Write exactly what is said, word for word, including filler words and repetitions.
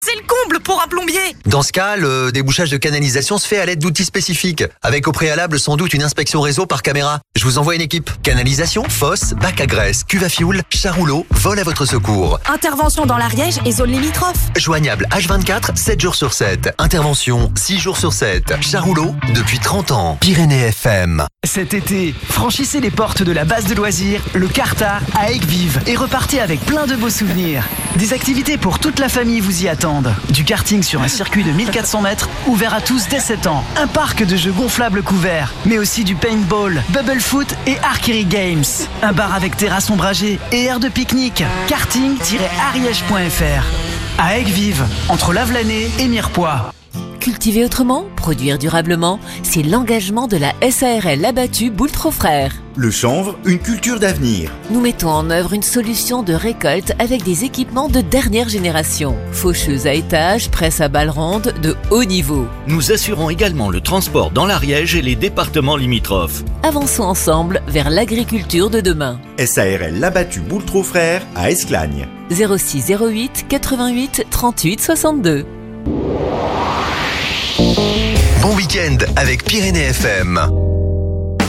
C'est le comble pour un plombier! Dans ce cas, le débouchage de canalisation se fait à l'aide d'outils spécifiques, avec au préalable sans doute une inspection réseau par caméra. Je vous envoie une équipe. Canalisation, fosse, bac à graisse, cuve à fioul, charouleau, vol à votre secours. Intervention dans l'Ariège et zone limitrophe. Joignable H vingt-quatre, sept jours sur sept. Intervention six jours sur sept. Charouleau depuis trente ans. Pyrénées F M. Cet été, franchissez les portes de la base de loisirs, le Cartard à Aigues-Vives et repartez avec plein de beaux souvenirs. Des activités pour toute la famille vous y attendent. Du karting sur un circuit de mille quatre cents mètres, ouvert à tous dès sept ans. Un parc de jeux gonflables couverts, mais aussi du paintball, bubble foot et archery games. Un bar avec terrasse ombragée et aire de pique-nique. karting tiret ariège point f r. À Aigues-Vives, entre Lavelanet et Mirepoix. Cultiver autrement, produire durablement, c'est l'engagement de la S A R L Labattu Boultreau Frères. Le chanvre, une culture d'avenir. Nous mettons en œuvre une solution de récolte avec des équipements de dernière génération. Faucheuse à étage, presse à balles rondes, de haut niveau. Nous assurons également le transport dans l'Ariège et les départements limitrophes. Avançons ensemble vers l'agriculture de demain. S A R L Labattu Boultreau Frères à Esclagne. zéro six zéro huit quatre-vingt-huit trente-huit soixante-deux. Bon week-end avec Pyrénées F M.